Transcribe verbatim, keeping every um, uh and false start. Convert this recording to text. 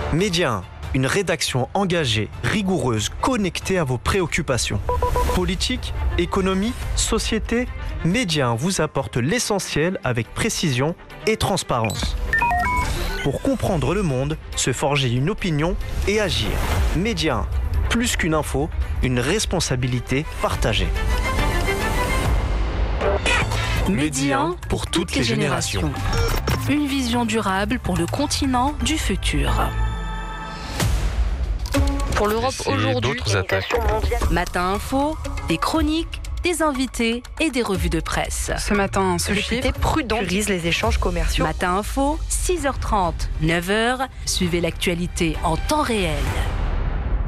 Média un, une rédaction engagée, rigoureuse, connectée à vos préoccupations. Politique, économie, société, Média un vous apporte l'essentiel avec précision et transparence. Pour comprendre le monde, se forger une opinion et agir. Média un, plus qu'une info, une responsabilité partagée. Média un pour toutes les générations. Une vision durable pour le continent du futur. Pour l'Europe aujourd'hui, Matin Info, des chroniques, des invités et des revues de presse. Ce matin, ce député chiffre prudent priorise les échanges commerciaux. Matin Info, six heures trente, neuf heures, suivez l'actualité en temps réel.